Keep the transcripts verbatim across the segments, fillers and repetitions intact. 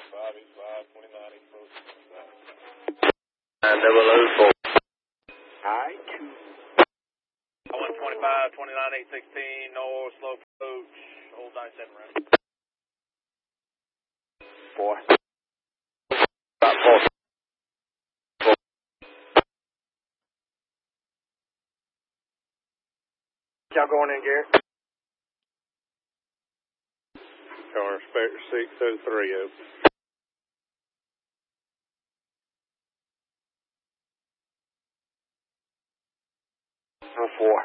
five eight five, twenty-nine eight four. nine double oh four. I two. one twenty-five, twenty-nine eight sixteen, north slope approach, old ninety-seven round. Four. About four. Four. Y'all going in, Garrett? Car Spectre six oh three oh. Oh, four.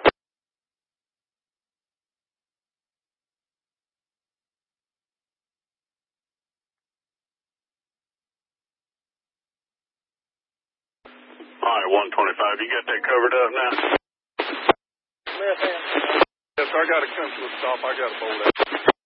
All right, one twenty-five, you got that covered up now? Left hand. Yes, sir, I got to come to a stop. I got to hold that.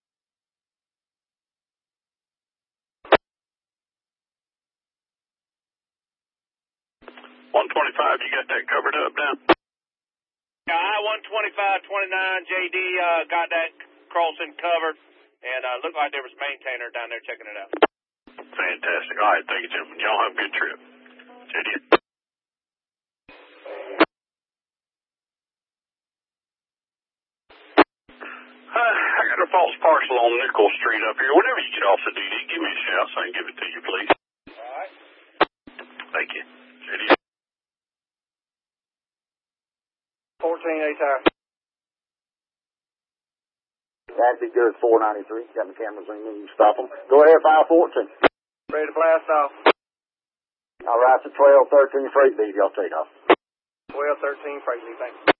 one twenty-five, you got that covered up now? Yeah, I one twenty-five twenty-nine, J D, uh, got that crossing covered, and uh, looked like there was a maintainer down there checking it out. Fantastic. All right, thank you, gentlemen. Y'all have a good trip. J D. Uh, I got a false parcel on Nickel Street up here. Whenever you get off the D D, give me a shout so I can give it to you, please. All right. Thank you. J D. fourteen eight tire. That'd be good, four ninety-three. Got the cameras on you, you can stop them. Go ahead, file fourteen. Ready to blast off. All right, so twelve thirteen freight lead, y'all take off. twelve thirteen freight lead, thanks.